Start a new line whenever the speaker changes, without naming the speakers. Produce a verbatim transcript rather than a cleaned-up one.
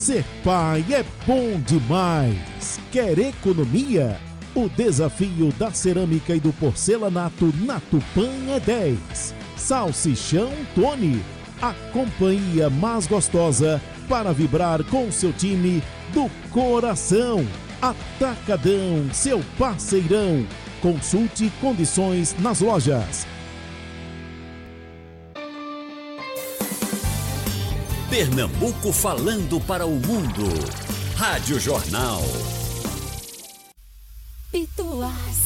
Ser pai é bom demais. Quer economia? O desafio da cerâmica e do porcelanato na Tupã é dez. Salsichão Tony, a companhia mais gostosa para vibrar com seu time do coração. Atacadão, seu parceirão. Consulte condições nas lojas.
Pernambuco falando para o mundo. Rádio Jornal.
Pituás.